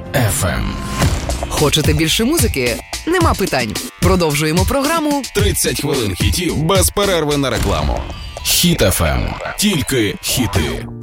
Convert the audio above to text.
FM. Хочете більше музики? Нема питань. Продовжуємо програму 30 хвилин хітів без перерви на рекламу. Хіт FM. Тільки хіти.